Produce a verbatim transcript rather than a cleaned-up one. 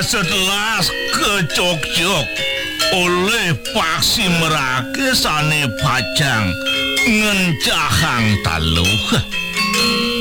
setelah kecok-cok oleh Paksi Merake sane pajang ngencahang taluh.